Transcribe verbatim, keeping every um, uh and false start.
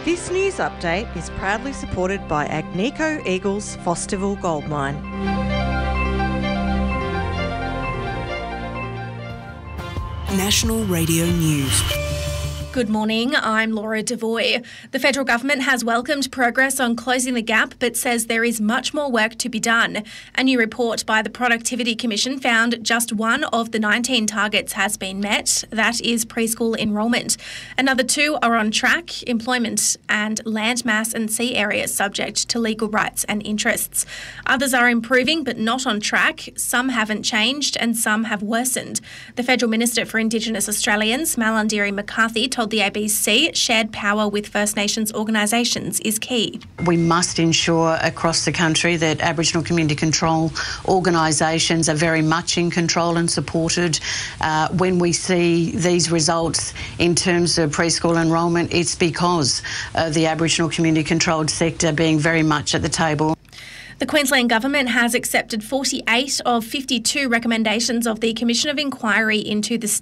This news update is proudly supported by Agnico Eagles Fosterville Gold Mine. National Radio News. Good morning, I'm Laura Devoy. The federal government has welcomed progress on closing the gap but says there is much more work to be done. A new report by the Productivity Commission found just one of the nineteen targets has been met. That is preschool enrolment. Another two are on track, employment and land mass and sea areas subject to legal rights and interests. Others are improving but not on track. Some haven't changed and some have worsened. The Federal Minister for Indigenous Australians, Malarndirri McCarthy, told the A B C shared power with First Nations organisations is key. We must ensure across the country that Aboriginal community control organisations are very much in control and supported. Uh, when we see these results in terms of preschool enrolment, it's because of the Aboriginal community controlled sector being very much at the table. The Queensland Government has accepted forty-eight of fifty-two recommendations of the Commission of Inquiry into the